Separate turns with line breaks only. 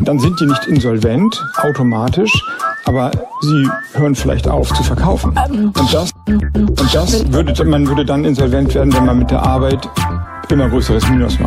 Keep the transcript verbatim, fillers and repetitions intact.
dann sind die nicht insolvent automatisch, aber sie hören vielleicht auf zu verkaufen. Und das, und das würde, man würde dann insolvent werden, wenn man mit der Arbeit immer größeres Minus macht.